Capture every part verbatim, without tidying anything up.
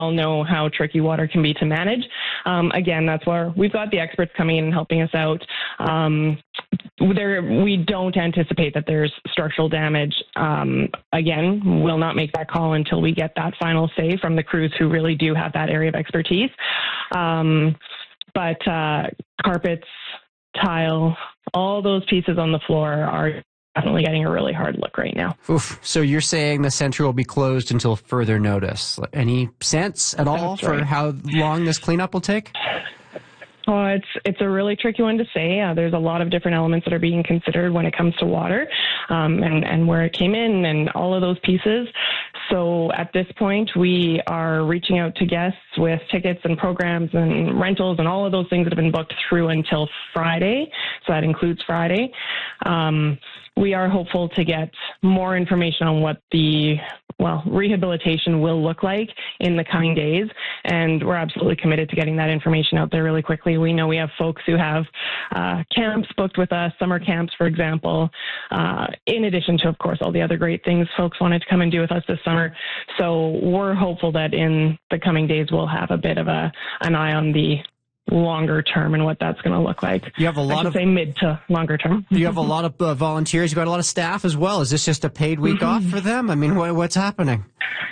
all know how tricky water can be to manage. Um, again, that's where we've got the experts coming in and helping us out. Um, there, we don't anticipate that there's structural damage. Um, again, we'll not make that call until we get that final say from the crews who really do have that area of expertise. Um, but uh, carpets, tile, all those pieces on the floor are definitely getting a really hard look right now. Oof. So you're saying the center will be closed until further notice. Any sense at all That's for right. how long this cleanup will take? Oh, it's it's a really tricky one to say. Uh, there's a lot of different elements that are being considered when it comes to water, um, and and where it came in, and all of those pieces. So at this point, we are reaching out to guests with tickets and programs and rentals and all of those things that have been booked through until Friday. So that includes Friday. Um, we are hopeful to get more information on what the, well, rehabilitation will look like in the coming days. And we're absolutely committed to getting that information out there really quickly. We know we have folks who have uh, camps booked with us, summer camps, for example, uh, in addition to, of course, all the other great things folks wanted to come and do with us this summer. So we're hopeful that in the coming days, we'll have a bit of a an eye on the longer term and what that's going to look like. You have a lot I of say mid to longer term. You have a lot of uh, volunteers. You've got a lot of staff as well. Is this just a paid week mm-hmm. off for them? I mean, what, what's happening?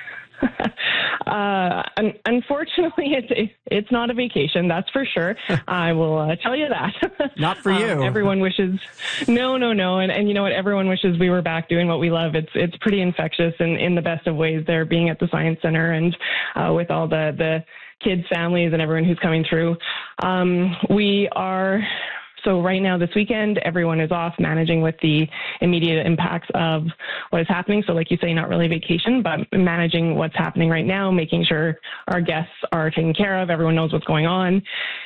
Uh, un- unfortunately, it's it's not a vacation, that's for sure. I will uh, tell you that. Not for you. Um, everyone wishes, no, no, no, and and you know what? Everyone wishes we were back doing what we love. It's it's pretty infectious, and in the best of ways. There, being at the Science Center and uh, with all the the kids, families, and everyone who's coming through. Um, we are. So right now, this weekend, everyone is off managing with the immediate impacts of what is happening. So like you say, not really vacation, but managing what's happening right now, making sure our guests are taken care of, everyone knows what's going on.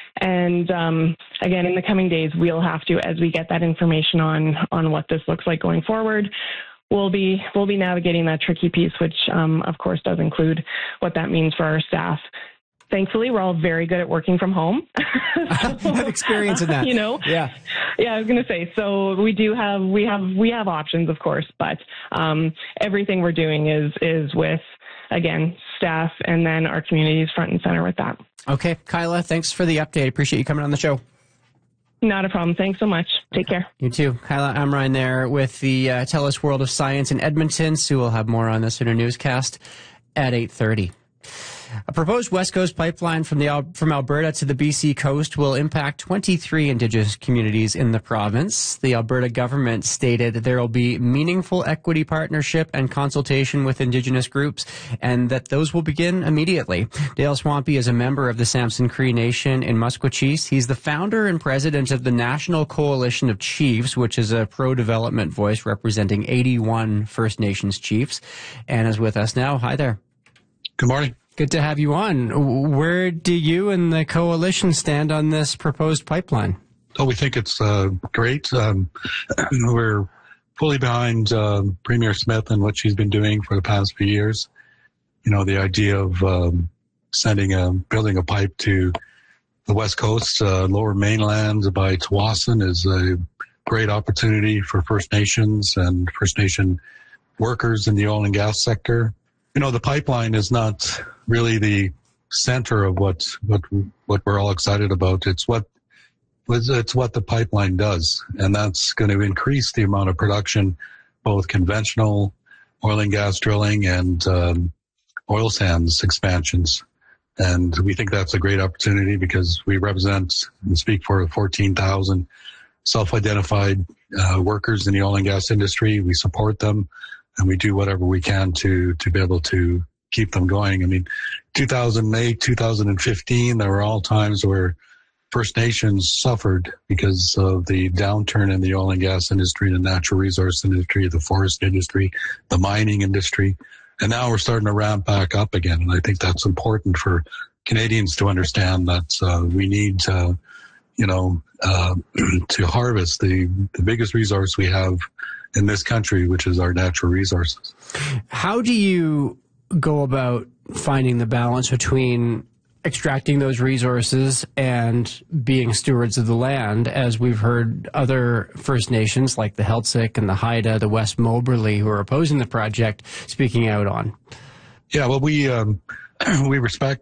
And um, again, in the coming days, we'll have to, as we get that information on on what this looks like going forward, We'll be we'll be navigating that tricky piece, which um, of course does include what that means for our staff. Thankfully, we're all very good at working from home. So, I have experience in that. You know, yeah, yeah. I was going to say, so we do have we have we have options, of course, but um, everything we're doing is is with, again, staff and then our communities front and center with that. Okay, Kyla, thanks for the update. Appreciate you coming on the show. Not a problem. Thanks so much. Take care. You too. Kyla Amrine there with the uh, TELUS World of Science in Edmonton. Sue will have more on this in her newscast at eight thirty. A proposed West Coast pipeline from the from Alberta to the B C coast will impact twenty-three Indigenous communities in the province. The Alberta government stated that there will be meaningful equity partnership and consultation with Indigenous groups, and that those will begin immediately. Dale Swampy is a member of the Samson Cree Nation in Musqueam. He's the founder and president of the National Coalition of Chiefs, which is a pro-development voice representing eighty-one First Nations chiefs, and is with us now. Hi there. Good morning. Good to have you on. Where do you and the coalition stand on this proposed pipeline? Oh, we think it's uh, great. Um, we're fully behind uh, Premier Smith and what she's been doing for the past few years. You know, the idea of um, sending a, building a pipe to the West Coast, uh, Lower Mainland by Tsawwassen is a great opportunity for First Nations and First Nation workers in the oil and gas sector. You know, the pipeline is not really the center of what what what we're all excited about. It's what it's what the pipeline does, and that's going to increase the amount of production, both conventional oil and gas drilling and um, oil sands expansions. And we think that's a great opportunity because we represent and speak for fourteen thousand self-identified uh, workers in the oil and gas industry. We support them. And we do whatever we can to, to be able to keep them going. I mean, two thousand eight, two thousand fifteen, there were all times where First Nations suffered because of the downturn in the oil and gas industry, the natural resource industry, the forest industry, the mining industry. And now we're starting to ramp back up again. And I think that's important for Canadians to understand that uh, we need to, you know, uh, to harvest the, the biggest resource we have in this country, which is our natural resources. How do you go about finding the balance between extracting those resources and being stewards of the land, as we've heard other First Nations like the Heiltsuk and the Haida, the West Moberly, who are opposing the project, speaking out on? Yeah, well, we um, we respect